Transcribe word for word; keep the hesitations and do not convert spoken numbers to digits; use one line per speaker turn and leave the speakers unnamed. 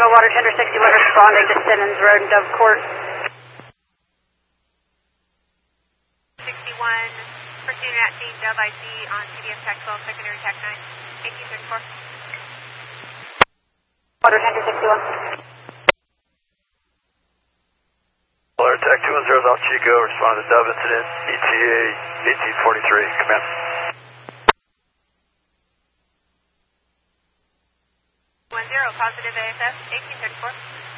Chicago, Water Tender sixty-one responding to Simmons Road and Dove Court.
sixty-one, pursuing at scene, Dove I C on T D S Tech twelve, secondary Tech nine, eighteen thirty-four.
Water Tender sixty-one.
Water Tech two one zero South Chico, respond to Dove incident, E T A eighteen forty-three, command.
one zero, positive A S S, eighteen thirty-four.